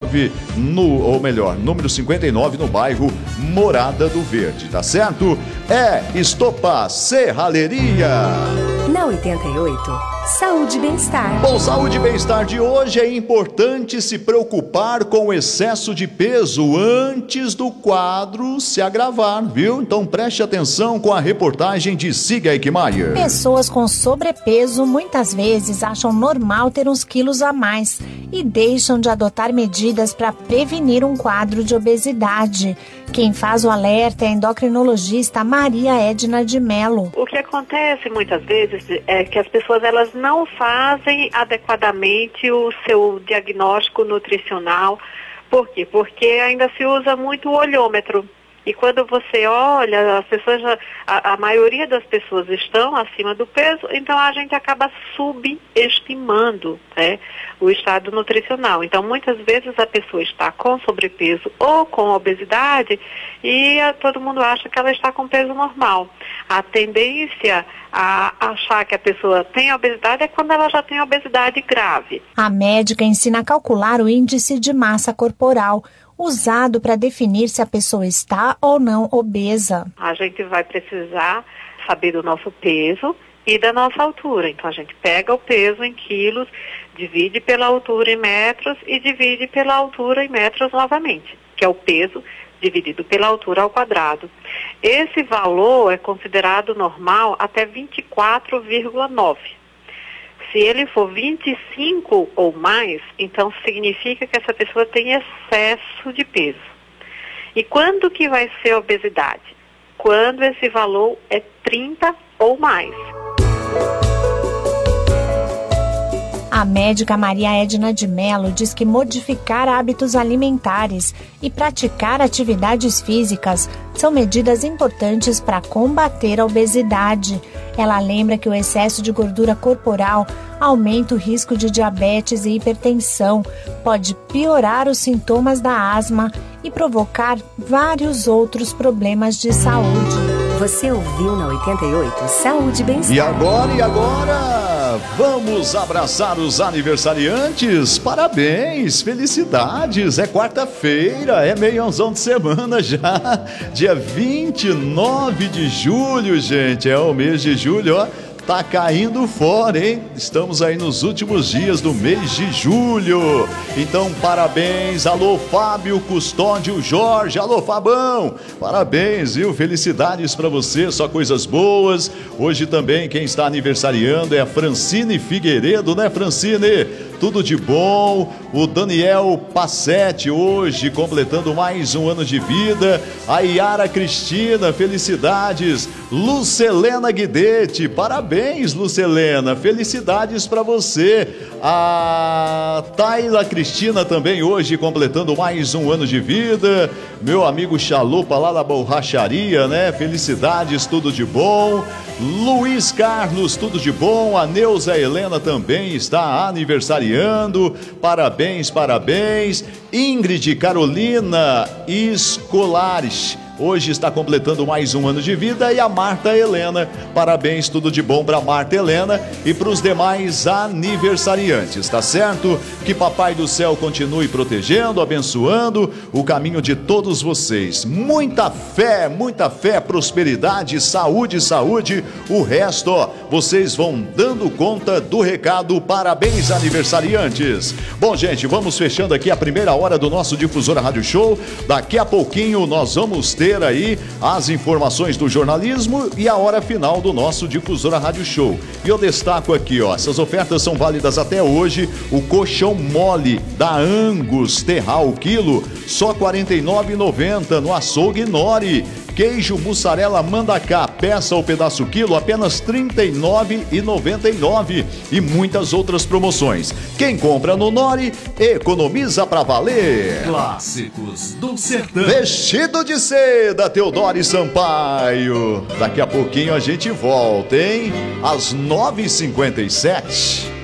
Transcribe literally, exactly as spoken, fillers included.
nove, no, ou melhor, número cinquenta e nove, no bairro Morada do Verde, tá certo? É Estopa Serralheria. Na oitenta e oito, saúde e bem-estar. Bom, saúde e bem-estar de hoje é importante se preocupar com o excesso de peso antes do quadro se agravar, viu? Então preste atenção com a reportagem de Siga Eichmeier. Pessoas com sobrepeso muitas vezes acham normal ter uns quilos a mais e deixam de adotar medidas para prevenir um quadro de obesidade. Quem faz o alerta é a endocrinologista Maria Edna de Mello. O que acontece muitas vezes é que as pessoas elas não fazem adequadamente o seu diagnóstico nutricional. Por quê? Porque ainda se usa muito o olhômetro. E quando você olha, as pessoas já, a, a maioria das pessoas estão acima do peso, então a gente acaba subestimando, né, o estado nutricional. Então, muitas vezes a pessoa está com sobrepeso ou com obesidade e a, todo mundo acha que ela está com peso normal. A tendência a achar que a pessoa tem obesidade é quando ela já tem obesidade grave. A médica ensina a calcular o índice de massa corporal, usado para definir se a pessoa está ou não obesa. A gente vai precisar saber do nosso peso e da nossa altura. Então a gente pega o peso em quilos, divide pela altura em metros e divide pela altura em metros novamente, que é o peso dividido pela altura ao quadrado. Esse valor é considerado normal até vinte e quatro vírgula nove. Se ele for vinte e cinco ou mais, então significa que essa pessoa tem excesso de peso. E quando que vai ser obesidade? Quando esse valor é trinta ou mais. A médica Maria Edna de Mello diz que modificar hábitos alimentares e praticar atividades físicas são medidas importantes para combater a obesidade. Ela lembra que o excesso de gordura corporal aumenta o risco de diabetes e hipertensão, pode piorar os sintomas da asma e provocar vários outros problemas de saúde. Você ouviu na oitenta e oito Saúde e Bem-Estar. E agora, e agora, vamos abraçar os aniversariantes. Parabéns, felicidades. É quarta-feira, é meiãozão de semana já. Dia vinte e nove de julho, gente. É o mês de julho, ó. Tá caindo fora, hein? Estamos aí nos últimos dias do mês de julho. Então, parabéns. Alô, Fábio Custódio Jorge. Alô, Fabão. Parabéns, viu? Felicidades pra você, só coisas boas. Hoje também quem está aniversariando é a Francine Figueiredo, né, Francine? Tudo de bom. O Daniel Passetti hoje completando mais um ano de vida. A Yara Cristina, felicidades. Lucelena Guidete, parabéns, Lucelena, felicidades para você. A Tayla Cristina também hoje completando mais um ano de vida. Meu amigo Chalupa lá da borracharia, né? Felicidades, tudo de bom. Luiz Carlos, tudo de bom. A Neuza Helena também está aniversariando. Parabéns, parabéns. Ingrid Carolina Escolares hoje está completando mais um ano de vida. E a Marta Helena, parabéns, tudo de bom para Marta Helena e para os demais aniversariantes, tá certo? Que Papai do Céu continue protegendo, abençoando o caminho de todos vocês. Muita fé, muita fé, prosperidade, saúde, saúde. O resto, ó, vocês vão dando conta do recado. Parabéns, aniversariantes. Bom, gente, vamos fechando aqui a primeira hora do nosso Difusora Rádio Show. Daqui a pouquinho nós vamos ter aí as informações do jornalismo e a hora final do nosso Difusora Rádio Show. E eu destaco aqui, ó, essas ofertas são válidas até hoje. O colchão mole da Angus Terral, o quilo, só quarenta e nove reais e noventa centavos no açougue Nori. Queijo mussarela Mandacá, peça ou pedaço quilo, apenas trinta e nove reais e noventa e nove centavos. E muitas outras promoções. Quem compra no Nori, economiza pra valer. Clássicos do Sertão. Vestido de seda, Teodoro Sampaio. Daqui a pouquinho a gente volta, hein? Às nove e cinquenta e sete.